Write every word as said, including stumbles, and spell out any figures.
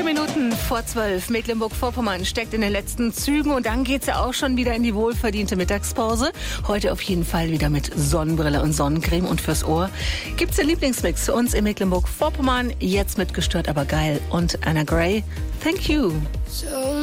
Minuten vor zwölf. Mecklenburg-Vorpommern steckt in den letzten Zügen und dann geht's ja auch schon wieder in die wohlverdiente Mittagspause. Heute auf jeden Fall wieder mit Sonnenbrille und Sonnencreme und fürs Ohr gibt's den Lieblingsmix für uns in Mecklenburg-Vorpommern. Jetzt mit Gestört, aber geil und Anna Gray. Thank you. So